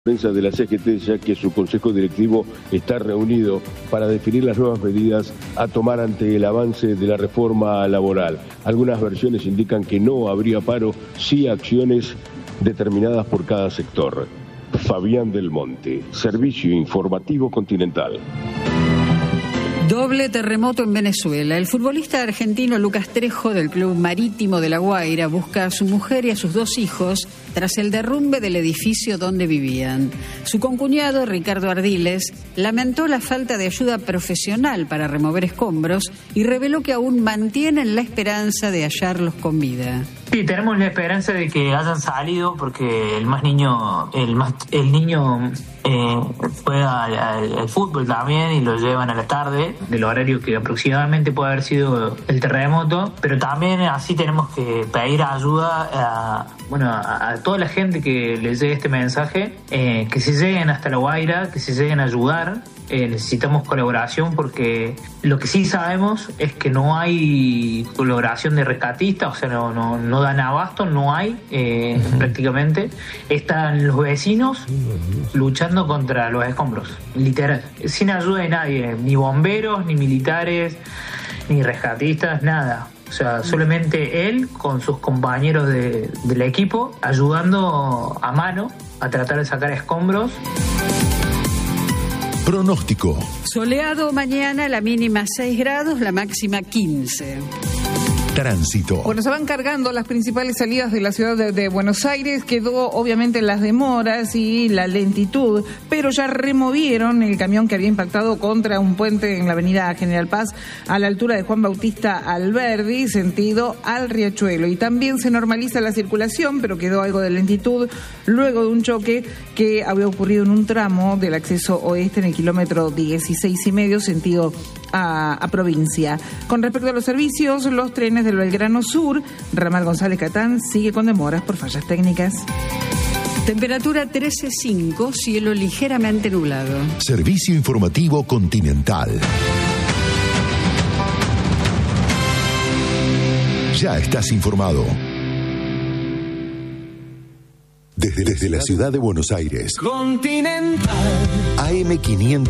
Prensa de la CGT, ya que su consejo directivo está reunido para definir las nuevas medidas a tomar ante el avance de la reforma laboral. Algunas versiones indican que no habría paro, sí acciones determinadas por cada sector. Fabián del Monte, Servicio Informativo Continental. Doble terremoto en Venezuela. El futbolista argentino Lucas Trejo del Club Marítimo de La Guaira busca a su mujer y a sus 2 hijos tras el derrumbe del edificio donde vivían. Su concuñado, Ricardo Ardiles, lamentó la falta de ayuda profesional para remover escombros y reveló que aún mantienen la esperanza de hallarlos con vida. Sí, tenemos la esperanza de que hayan salido porque el niño juega al fútbol también y lo llevan a la tarde, del horario que aproximadamente puede haber sido el terremoto, pero también así tenemos que pedir ayuda a toda la gente que les llegue este mensaje, que se lleguen hasta La Guaira, que se lleguen a ayudar. Necesitamos colaboración porque lo que sí sabemos es que no hay colaboración de rescatistas, o sea, no dan abasto, no hay prácticamente. Están los vecinos luchando contra los escombros, literal, sin ayuda de nadie, ni bomberos, ni militares, ni rescatistas, nada. O sea, solamente él con sus compañeros del equipo ayudando a mano a tratar de sacar escombros. Pronóstico. Soleado mañana, la mínima 6 grados, la máxima 15. Tránsito. Bueno, se van cargando las principales salidas de la ciudad de Buenos Aires. Quedó obviamente las demoras y la lentitud, pero ya removieron el camión que había impactado contra un puente en la avenida General Paz a la altura de Juan Bautista Alberdi, sentido al Riachuelo. Y también se normaliza la circulación, pero quedó algo de lentitud luego de un choque que había ocurrido en un tramo del acceso oeste en el kilómetro 16,5, sentido a provincia. Con respecto a los servicios, los trenes del Belgrano Sur, ramal González Catán, sigue con demoras por fallas técnicas. Temperatura 13,5, cielo ligeramente nublado. Servicio Informativo Continental. Ya estás informado. Desde la ciudad de Buenos Aires. Continental. AM500.